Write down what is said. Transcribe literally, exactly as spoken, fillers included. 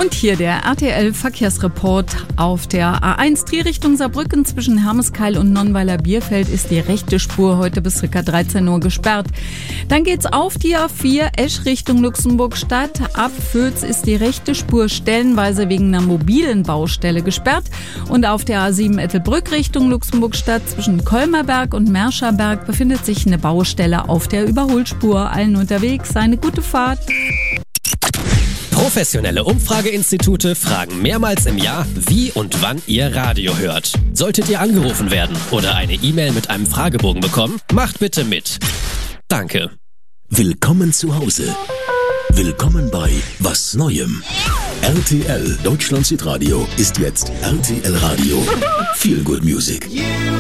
Und hier der R T L-Verkehrsreport. Auf der A eins Trier-Richtung Saarbrücken zwischen Hermeskeil und Nonnweiler-Bierfeld ist die rechte Spur heute bis ca. dreizehn Uhr gesperrt. Dann geht's auf die A vier Esch Richtung Luxemburg-Stadt. Ab Völs ist die rechte Spur stellenweise wegen einer mobilen Baustelle gesperrt. Und auf der A sieben Ettelbrück Richtung Luxemburg-Stadt zwischen Kolmerberg und Merscherberg befindet sich eine Baustelle auf der Überholspur. Allen unterwegs eine gute Fahrt. Professionelle Umfrageinstitute fragen mehrmals im Jahr, wie und wann ihr Radio hört. Solltet ihr angerufen werden oder eine E-Mail mit einem Fragebogen bekommen, macht bitte mit. Danke. Willkommen zu Hause. Willkommen bei Was Neuem. R T L Deutschland Südradio ist jetzt R T L Radio. Feel Good Music.